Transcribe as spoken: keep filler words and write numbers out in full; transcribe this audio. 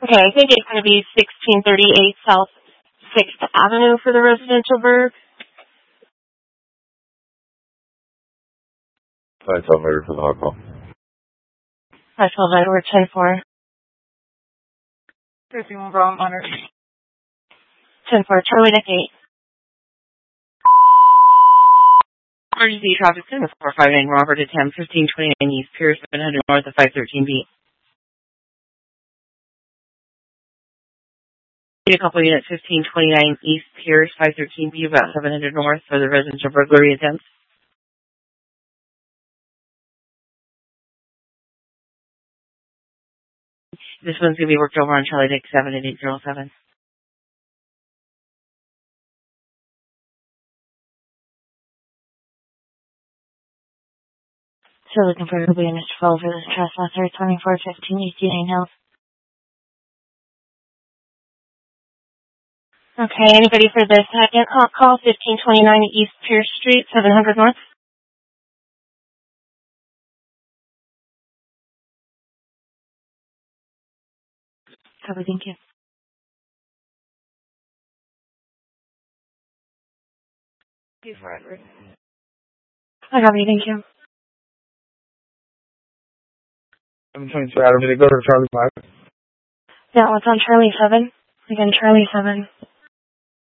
Okay, I think it's going to be sixteen thirty-eight South sixth Avenue for the residential burg. I tell Mary for the hot call. I told Edward ten four. fifty-one Brown Honor. ten four, Charlie Deck eight. Emergency traffic center four five nine Robert at ten fifteen twenty-nine East Pierce, seven hundred north of five thirteen B. A couple units fifteen twenty-nine East Pierce, five thirteen B, about seven hundred north for the residential burglary attempts. This one's going to be worked over on Charlie Dick seven at eight zero seven. So looking for a unit twelve for this trespasser, twenty-four fifteen eighty-nine Hills. Okay, anybody for this second hot call, fifteen twenty-nine East Pierce Street, seven hundred north? Copy, thank you. Thank you for Edward. I copy, thank you. I'm twenty-two Adam, did it go to Charlie five? That one's on Charlie seven. Again, Charlie seven.